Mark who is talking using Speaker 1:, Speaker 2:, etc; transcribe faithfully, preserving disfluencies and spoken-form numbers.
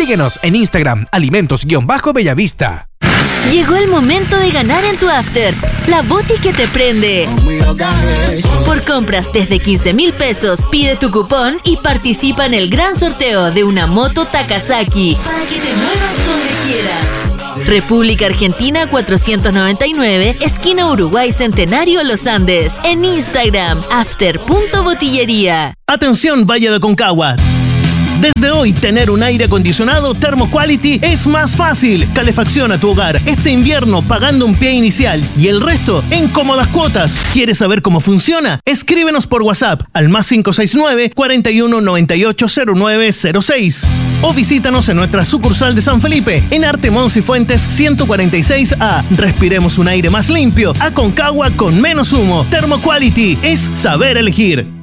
Speaker 1: Síguenos en Instagram, alimentos-bellavista.
Speaker 2: Llegó el momento de ganar en tu After, la boti que te prende. Por compras desde quince mil pesos, pide tu cupón y participa en el gran sorteo de una moto Takasaki para que te muevas donde quieras. República Argentina cuatrocientos noventa y nueve, esquina Uruguay Centenario Los Andes. En Instagram, after punto botillería.
Speaker 3: Atención, Valle de Aconcagua. Desde hoy, tener un aire acondicionado Thermoquality es más fácil. Calefacción a tu hogar este invierno pagando un pie inicial y el resto en cómodas cuotas. ¿Quieres saber cómo funciona? Escríbenos por WhatsApp al más cinco seis nueve, cuarenta y uno, noventa y ocho, cero nueve cero seis o visítanos en nuestra sucursal de San Felipe en Arte Mons y Fuentes ciento cuarenta y seis A. Respiremos un aire más limpio. Aconcagua con menos humo. Thermoquality es saber elegir.